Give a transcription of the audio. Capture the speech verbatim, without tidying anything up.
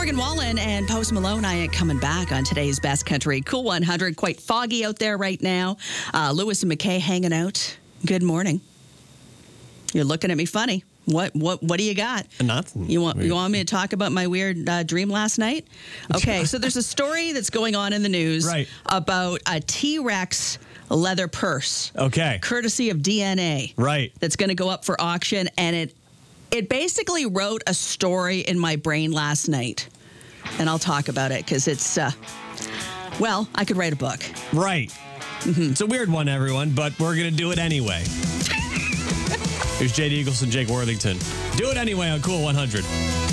Morgan Wallen and Post Malone, I ain't coming back on today's Best Country Cool one hundred. Quite foggy out there right now. Uh, Lewis and McKay hanging out. Good morning. You're looking at me funny. What what what do you got? Nothing. You want you want me to talk about my weird uh, dream last night? Okay, so there's a story that's going on in the news right. about a T-Rex leather purse. Okay. Courtesy of D N A. Right. That's going to go up for auction, and it it basically wrote a story in my brain last night, and I'll talk about it because it's uh, well, I could write a book. Right. Mm-hmm. It's a weird one, everyone, but we're gonna do it anyway. Here's Jade Eagleson, Jake Worthington. Do it anyway on Cool one hundred.